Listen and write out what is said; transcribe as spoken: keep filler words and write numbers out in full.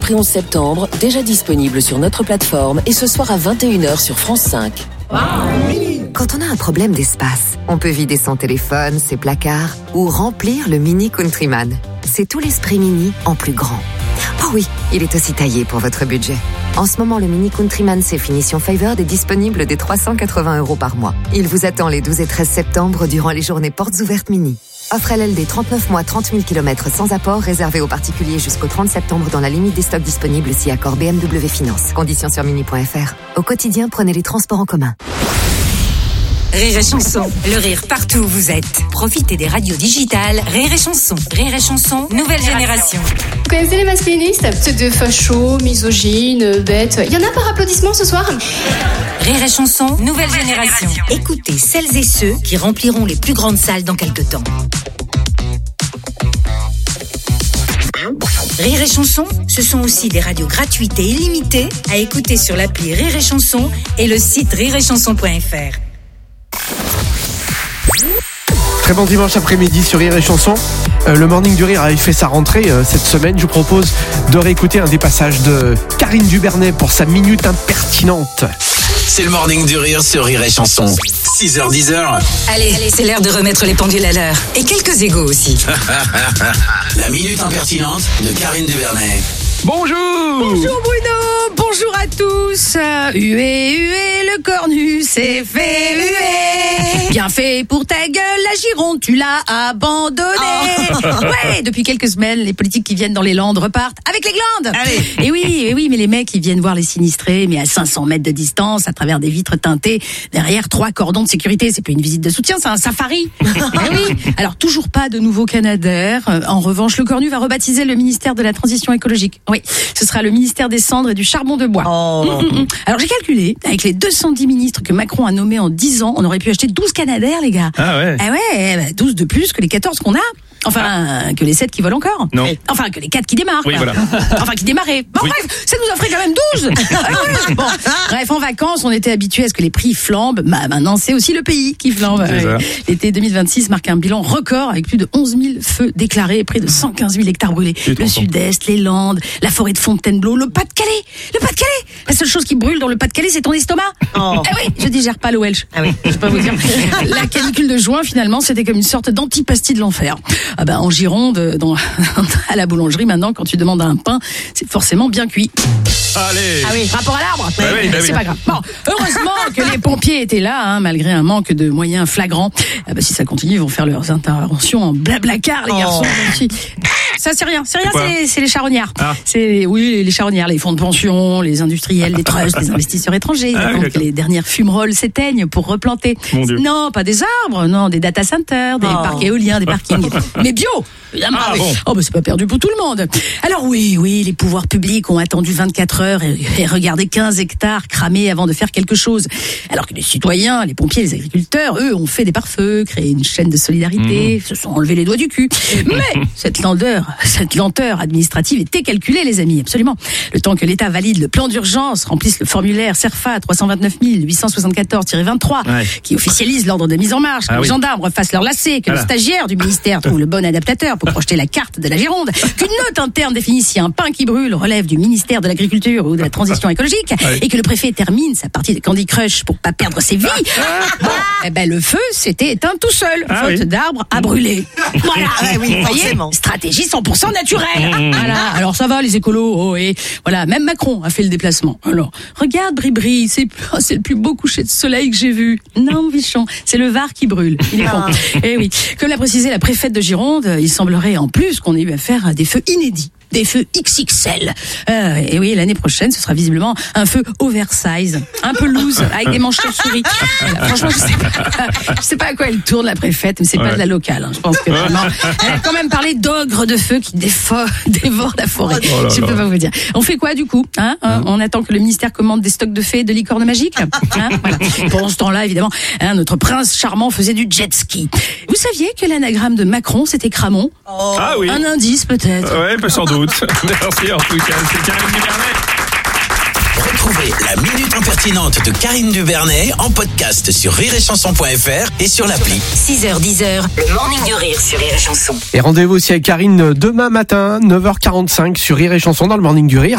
après onze septembre, déjà disponible sur notre plateforme et ce soir à vingt et une heures sur France cinq. Quand on a un problème d'espace, on peut vider son téléphone, ses placards ou remplir le Mini Countryman. C'est tout l'esprit Mini en plus grand. Oh oui, il est aussi taillé pour votre budget. En ce moment, le Mini Countryman C Finition Favored est disponible dès trois cent quatre-vingts euros par mois. Il vous attend les douze et treize septembre durant les journées portes ouvertes Mini. Offre L L D trente-neuf mois, trente mille kilomètres sans apport, réservé aux particuliers jusqu'au trente septembre dans la limite des stocks disponibles si accord B M W Finance. Conditions sur mini point f r. Au quotidien, prenez les transports en commun. Rire et chanson, le rire partout où vous êtes. Profitez des radios digitales Rire et chanson. Rire et chanson, nouvelle génération. Vous connaissez les masculinistes ? C'est des fachos, misogynes, bêtes. Il y en a par applaudissement ce soir ? Rire et chanson, nouvelle génération. Écoutez celles et ceux qui rempliront les plus grandes salles dans quelques temps. Rire et chanson, ce sont aussi des radios gratuites et illimitées à écouter sur l'appli Rire et chanson et le site rire et chanson point f r. Très bon dimanche après-midi sur Rire et Chanson. Euh, le Morning du Rire avait fait sa rentrée euh, cette semaine. Je vous propose de réécouter un des passages de Karine Dubernet pour sa minute impertinente. C'est le Morning du Rire sur Rire et Chanson. six heures dix. Allez, allez, c'est l'heure de remettre les pendules à l'heure. Et quelques égos aussi. La minute impertinente de Karine Dubernet. Bonjour. Bonjour Bruno, bonjour à tous. Hué, hué, le cornu s'est fait huer. Bien fait pour ta gueule, la Gironde, tu l'as abandonnée. Oh. Ouais, depuis quelques semaines, les politiques qui viennent dans les Landes repartent avec les glandes. Allez. Et oui, et oui, mais les mecs, ils viennent voir les sinistrés, mais à cinq cents mètres de distance, à travers des vitres teintées, derrière trois cordons de sécurité. C'est plus une visite de soutien, c'est un safari. Eh oui. Alors, toujours pas de nouveau Canadair. En revanche, le cornu va rebaptiser le ministère de la Transition écologique. Oui, ce sera le ministère des Cendres et du Charbon de Bois. Oh. Mmh, mmh. Alors j'ai calculé, avec les deux cent dix ministres que Macron a nommés en dix ans, on aurait pu acheter douze Canadair, les gars. Ah ouais. Ah ouais, bah douze de plus que les quatorze qu'on a. Enfin, ah. que les sept qui volent encore. Non. Enfin, que les quatre qui démarrent. Oui, voilà. Enfin, qui démarraient. Bon, oui. Bref, ça nous en ferait quand même douze. Bon. Bref, en vacances, on était habitués à ce que les prix flambent. Bah, maintenant, c'est aussi le pays qui flambe. Ouais. L'été deux mille vingt-six marque un bilan record avec plus de onze mille feux déclarés et près de cent quinze mille hectares brûlés. Le sud-est, les Landes, la forêt de Fontainebleau, le Pas-de-Calais. Le Pas-de-Calais. La seule chose qui brûle dans le Pas-de-Calais, c'est ton estomac. Oh. Eh oui, je digère pas le Welsh. Ah oui. Je peux pas vous dire. La canicule de juin, finalement, c'était comme une sorte d'antipastie de l'enfer. Ah ben, en Gironde, dans, à la boulangerie, maintenant, quand tu demandes un pain, c'est forcément bien cuit. Allez. Ah oui, rapport à l'arbre. Bah oui, bah c'est oui. pas grave. Bon, heureusement que les pompiers étaient là, hein, malgré un manque de moyens flagrants. Ah bah, si ça continue, ils vont faire leurs interventions en blablacar, les oh. garçons. Ça, c'est rien. C'est rien, c'est, c'est, c'est les charognards. Ah. C'est, oui, les charognards, les fonds de pension, les industriels, les trusts, les investisseurs étrangers. Ils ah, attendent oui, que les dernières fumerolles s'éteignent pour replanter. Non, pas des arbres, non, des data centers, des oh. parcs éoliens, des parkings. Mais bio, évidemment. Ah, bon. Oh, bah, c'est pas perdu pour tout le monde. Alors oui, oui, les pouvoirs publics ont attendu vingt-quatre heures et, et regardé quinze hectares cramés avant de faire quelque chose. Alors que les citoyens, les pompiers, les agriculteurs, eux, ont fait des pare-feux, créé une chaîne de solidarité, mmh. se sont enlevés les doigts du cul. Mais cette lenteur, cette lenteur administrative était calculée, les amis, absolument. Le temps que l'État valide le plan d'urgence, remplisse le formulaire CERFA trois cent vingt-neuf mille huit cent soixante-quatorze vingt-trois, ouais. qui officialise l'ordre de mise en marche, que ah, les oui. gendarmes refassent leur lacet, que voilà. le stagiaire du ministère trouve le bon adaptateur pour projeter la carte de la Gironde, qu'une note interne définisse si un pain qui brûle relève du ministère de l'Agriculture ou de la Transition écologique, ouais. et que le préfet termine sa partie de Candy Crush pour pas perdre ses vies. Bon, eh ben le feu s'était éteint tout seul, ah, faute oui. d'arbres à brûler. Voilà, ouais, oui, vous voyez, stratégie cent pour cent naturelle. Voilà, alors ça va les écolos, oh, et voilà, même Macron a fait le déplacement. Alors, regarde Bribri, c'est, oh, c'est le plus beau coucher de soleil que j'ai vu. Non, Bichon, c'est le Var qui brûle. Il est con. Eh oui, comme l'a précisé la préfète de Gironde, il semblerait en plus qu'on ait eu affaire à des feux inédits. Des feux X X L. Euh, et oui, l'année prochaine, ce sera visiblement un feu oversize, un peu loose, avec des manches chauves-souris. Voilà, franchement, je sais pas, je sais pas à quoi elle tourne, la préfète, mais c'est ouais. pas de la locale. Hein. Je pense que vraiment, elle a quand même parlé d'ogres de feu qui défo- dévorent la forêt. Oh là je là. peux pas vous dire. On fait quoi du coup, hein, hein On attend que le ministère commande des stocks de fées et de licornes magiques. Hein, voilà. Pendant ce temps-là, évidemment, hein, notre prince charmant faisait du jet ski. Vous saviez que l'anagramme de Macron, c'était Cramon? Oh. Ah oui. Un indice peut-être. Ouais, pas sans doute. Merci en tout cas, c'est Karine Dubernet. Retrouvez la minute impertinente de Karine Dubernet en podcast sur rire et chanson point f r et sur l'appli. six heures dix, le Morning du Rire sur Rire et Chanson. Et rendez-vous aussi avec Karine demain matin, neuf heures quarante-cinq sur Rire et Chanson dans le Morning du Rire.